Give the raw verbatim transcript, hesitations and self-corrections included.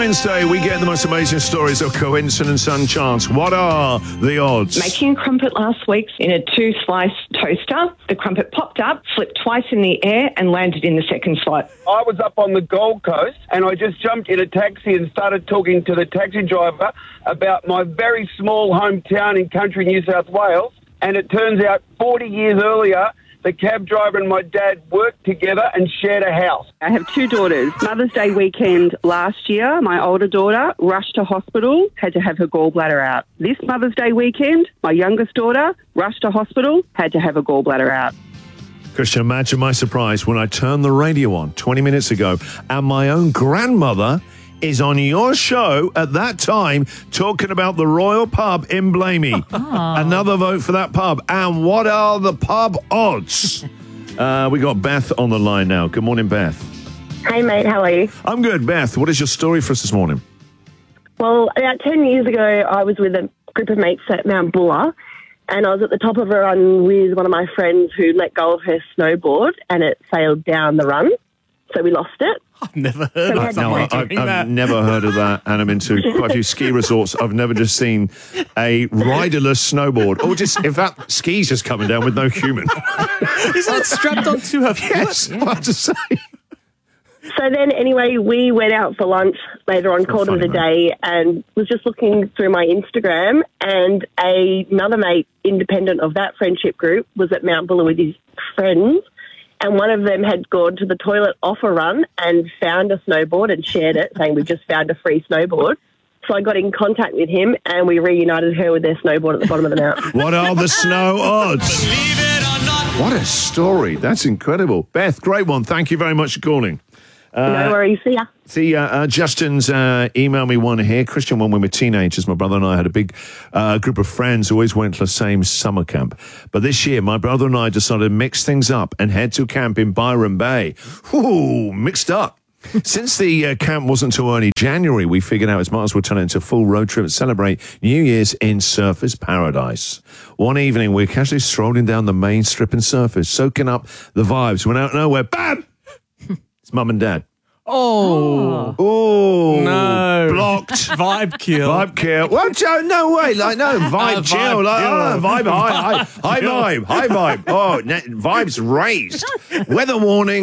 Wednesday, we get the most amazing stories of coincidence and chance. What are the odds? Making a crumpet last week in a two-slice toaster. The crumpet popped up, flipped twice in the air and landed in the second slot. I was up on the Gold Coast and I just jumped in a taxi and started talking to the taxi driver about my very small hometown in country New South Wales. And it turns out forty years earlier, the cab driver and my dad worked together and shared a house. I have two daughters. Mother's Day weekend last year, my older daughter rushed to hospital, had to have her gallbladder out. This Mother's Day weekend, my youngest daughter rushed to hospital, had to have her gallbladder out. Christian, imagine my surprise when I turned the radio on twenty minutes ago and my own grandmother is on your show at that time talking about the Royal Pub in Blamey. Another vote for that pub. And what are the pub odds? uh, we got Beth on the line now. Good morning, Beth. Hey, mate, how are you? I'm good. Beth, what is your story for us this morning? Well, about ten years ago, I was with a group of mates at Mount Buller, and I was at the top of a run with one of my friends who let go of her snowboard, and it sailed down the run, so we lost it. I've never heard So of had No, I, someone I've, doing that. I've never heard of that, and I'm into quite a few ski resorts. I've never just seen a riderless snowboard, or just, in fact, skis just coming down with no human. Is that strapped onto her foot? Yes, I have to say. So then, anyway, we went out for lunch later on, called funny, it a day, and was just looking through my Instagram, and a, another mate, independent of that friendship group, was at Mount Buller with his friends, and one of them had gone to the toilet off a run and found a snowboard and shared it, saying we just found a free snowboard. So I got in contact with him, and we reunited her with their snowboard at the bottom of the mountain. What are the snow odds? Believe it or not. What a story. That's incredible. Beth, great one. Thank you very much for calling. No worries, see ya. See, uh, uh, Justin's uh, emailed me one here. Christian, when we were teenagers, my brother and I had a big uh, group of friends who always went to the same summer camp. But this year, my brother and I decided to mix things up and head to camp in Byron Bay. Ooh, mixed up. Since the uh, camp wasn't until early January, we figured out as might as well turn it into a full road trip and celebrate New Year's in Surfers Paradise. One evening, we were casually strolling down the main strip and surfers, soaking up the vibes. Went out of nowhere, bam! It's mum and dad. Oh. Oh, No. blocked. Vibe kill. Vibe kill. What? Oh, no way. Like, no, vibe Uh, chill. vibe Like, kill. oh, vibe high. High, high kill. vibe. High vibe. Oh, ne- vibes raised. Weather warning.